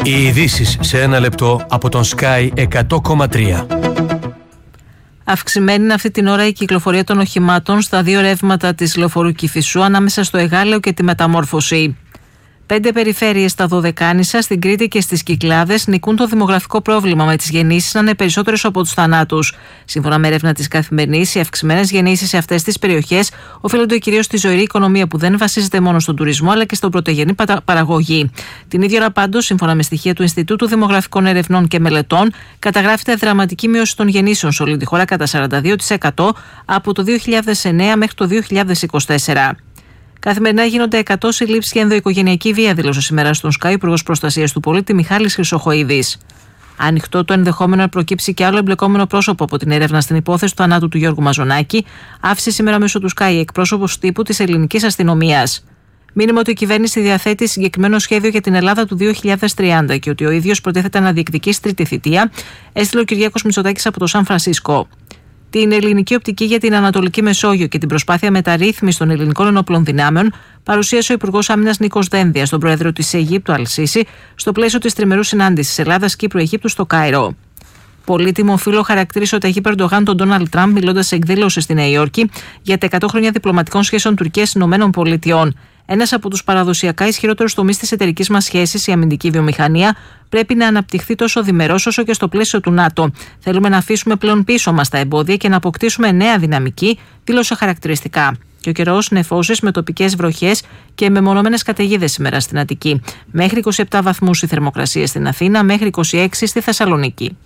Οι ειδήσεις σε ένα λεπτό από τον Sky 100,3. Αυξημένη είναι αυτή την ώρα η κυκλοφορία των οχημάτων στα δύο ρεύματα της λεωφορείου Κηφισού ανάμεσα στο Εγάλεο και τη Μεταμόρφωση. 5 περιφέρειες στα Δωδεκάνησα, στην Κρήτη και στις Κυκλάδες νικούν το δημογραφικό πρόβλημα, με τις γεννήσεις να είναι περισσότερες από τους θανάτους. Σύμφωνα με έρευνα της Καθημερινής, οι αυξημένες γεννήσεις σε αυτές τις περιοχές οφείλονται κυρίως στη ζωηρή οικονομία που δεν βασίζεται μόνο στον τουρισμό αλλά και στον πρωτογενή παραγωγή. Την ίδια ώρα, πάντως, σύμφωνα με στοιχεία του Ινστιτούτου Δημογραφικών Ερευνών και Μελετών, καταγράφεται δραματική μείωση των γεννήσεων σε όλη τη χώρα κατά 42% από το 2009 μέχρι το 2024. Καθημερινά γίνονται 100 συλλήψεις για ενδοοικογενειακή βία, δήλωσε σήμερα στον Sky ο Υπουργός Προστασίας του Πολίτη Μιχάλης Χρυσοχοΐδης. Ανοιχτό το ενδεχόμενο να προκύψει και άλλο εμπλεκόμενο πρόσωπο από την έρευνα στην υπόθεση του θανάτου του Γιώργου Μαζονάκη, άφησε σήμερα μέσω του Sky εκπρόσωπος τύπου της ελληνικής αστυνομίας. Μήνυμα ότι η κυβέρνηση διαθέτει συγκεκριμένο σχέδιο για την Ελλάδα του 2030 και ότι ο ίδιος προτίθεται να διεκδικήσει τρίτη θητεία, έστειλε ο Κυριάκος Μητσοτάκης από το Σαν Φρανσίσκο. Την ελληνική οπτική για την Ανατολική Μεσόγειο και την προσπάθεια μεταρρύθμισης των ελληνικών ενόπλων δυνάμεων παρουσίασε ο Υπουργός Άμυνας Νίκος Δένδιας στον πρόεδρο της Αιγύπτου Αλ-Σίση στο πλαίσιο της τριμερούς συνάντησης Ελλάδα-Κύπρου-Αιγύπτου στο Κάιρο. Πολύτιμο φίλο χαρακτήρισε ο Ταγίπ Ερντογάν τον Ντόναλντ Τραμπ, μιλώντας σε εκδήλωση στη Νέα Υόρκη για τα 100 χρόνια διπλωματικών σχέσεων Τουρκίας-Ηνωμένων Πολιτειών. Ένας από τους παραδοσιακά ισχυρότερους τομείς της εταιρικής μας σχέσης, η αμυντική βιομηχανία, πρέπει να αναπτυχθεί τόσο διμερώς όσο και στο πλαίσιο του ΝΑΤΟ. Θέλουμε να αφήσουμε πλέον πίσω μας τα εμπόδια και να αποκτήσουμε νέα δυναμική, δήλωσε χαρακτηριστικά. Και ο καιρός νεφώσεις με τοπικές βροχές και μεμονωμένες καταιγίδες σήμερα στην Αττική. Μέχρι 27 βαθμούς η θερμοκρασία στην Αθήνα, μέχρι 26 στη Θεσσαλονίκη.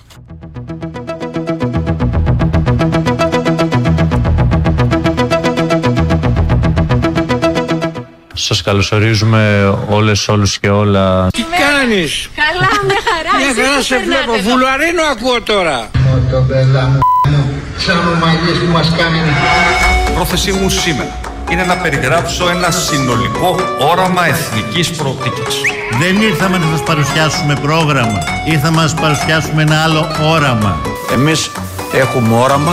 Σας καλωσορίζουμε όλους και όλα. Τι κάνεις? Καλά, μια χαρά. Μια χαρά σε βλέπω. Βουλαρίνο ακούω τώρα. Μοτομπέλα μου, σαν ομαγές που μας κάνει. Πρόθεσή μου σήμερα είναι να περιγράψω ένα συνολικό όραμα εθνικής προοπτικής. Δεν ήρθαμε να σας παρουσιάσουμε πρόγραμμα. Ήρθαμε να σας παρουσιάσουμε ένα άλλο όραμα. Εμείς έχουμε όραμα.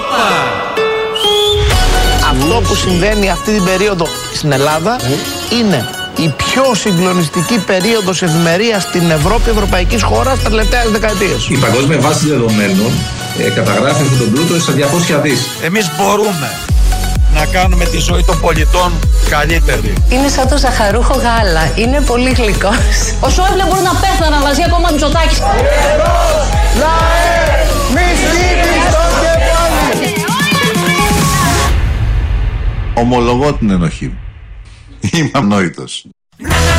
Αυτό που συμβαίνει αυτή την περίοδο στην Ελλάδα είναι η πιο συγκλονιστική περίοδος ευημερίας στην Ευρώπη, ευρωπαϊκής χώρας, τα τελευταίες δεκαετίες. Η παγκόσμια βάση δεδομένων καταγράφει αυτόν τον πλούτο στα 200 δις. Εμείς μπορούμε να κάνουμε τη ζωή των πολιτών καλύτερη. Είναι σαν το ζαχαρούχο γάλα. Είναι πολύ γλυκός. Ο Σόιμπλε μπορεί να πέθανε μαζί ακόμα Μητσοτάκης. Ομολογώ την ενοχή μου. Είμαι ανόητος.